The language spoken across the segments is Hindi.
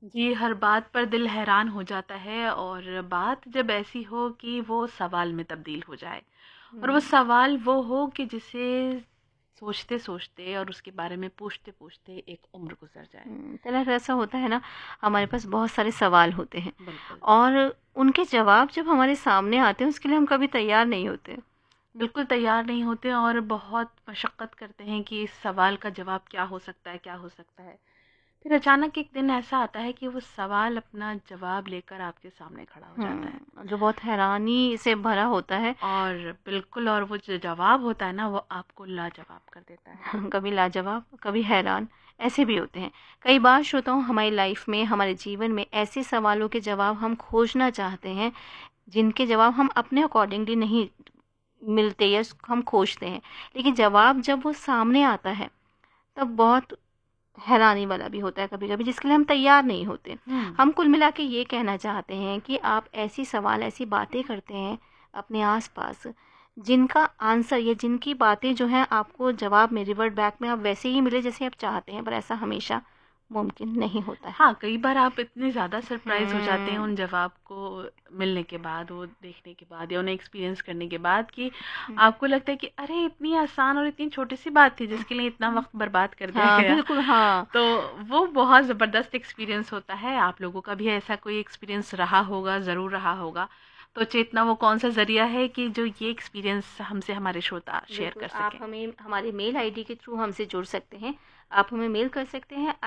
जी, हर बात पर दिल हैरान हो जाता है और बात जब ऐसी हो कि वो सवाल में तब्दील हो जाए और वो हुँ। सवाल वो हो कि जिसे सोचते-सोचते और उसके बारे में पूछते-पूछते एक उम्र गुज़र जाए। तरह ऐसा होता है ना, हमारे पास बहुत सारे सवाल होते हैं बिल्कुल। और उनके जवाब जब हमारे सामने आते हैं उसके लिए हम कभी तैयार नहीं होते। बिल्कुल तैयार नहीं होते और बहुत मशक्क़त करते हैं कि इस सवाल का जवाब क्या हो सकता है, क्या हो सकता है? फिर अचानक एक दिन ऐसा आता है कि वो सवाल अपना जवाब लेकर आपके सामने खड़ा हो जाता है। जो बहुत हैरानी से भरा होता है। और बिल्कुल और वो जो जवाब होता है ना, वो आपको लाजवाब कर देता है। कभी लाजवाब, कभी हैरान, ऐसे भी होते हैं। कई बार श्रोताओं, हमारी लाइफ में, हमारे जीवन में ऐसे सवालों के जवाब हम खोजना चाहते हैं, जिनके जवाब हम अपने अकॉर्डिंगली नहीं मिलते या हम खोजते हैं। लेकिन जवाब जब वो सामने आता है, तब बहुत हैरानी वाला भी होता है कभी-कभी, जिसके लिए हम तैयार नहीं होते। हुँ। हम कुल मिला के ये कहना चाहते हैं कि आप ऐसी सवाल, ऐसी बातें करते हैं अपने आस-पास, जिनका आंसर या जिनकी बातें जो हैं आपको जवाब में, रिवर्ट बैक में आप वैसे ही मिले जैसे आप चाहते हैं, पर ऐसा हमेशा मुमकिन नहीं होता है। हाँ, कई बार आप इतने ज़्यादा सरप्राइज़ हो जाते हैं हुँ, उन जवाब को मिलने के बाद, वो देखने के बाद या उन्हें एक्सपीरियंस करने के बाद कि हुँ, आपको लगता है कि अरे! इतनी आसान और इतनी छोटी-सी बात थी जिसके लिए इतना हुँ। वक़्त बर्बाद कर दिया हाँ, गया। बिल्कुल, हाँ। तो वो बहुत ज़बरदस्त एक्सपीरियंस होता है। आप लोगों का भी ऐसा कोई एक्सपीरियंस रहा होगा, ज़रूर रहा होगा। तो चेतना वो कौन-सा ज़रिया है कि जो ये एक्सपीरियंस हमसे हमारे श्रोता शेयर बिल्कुल, कर आप सकें? हमें हमारे मेल आईडी के थ्रू हमसे जुड़ सकते हैं। आप हमें मेल कर सकते हैं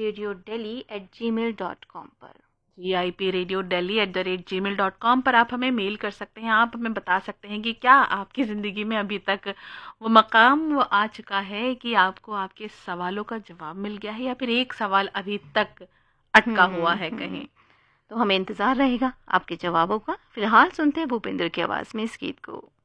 ipradiodeli@gmail.com पर। GIPRadioDelhi@gmail.com पर आप हमें मेल कर सकते हैं। आप हमें बता सकते हैं कि क्या आपकी ज़िंदगी में अभी तक वो मकाम वो आ चुका है कि आपको आपके सवालों का जवाब मिल गया है या फिर एक सवाल अभी तक अटका हुआ है कहीं? तो हमें इंतज़ार रहेगा आपके जवाबों का। फ़िलहाल सुनते हैं भूपेंद्र की आवाज़ में इस गीत को।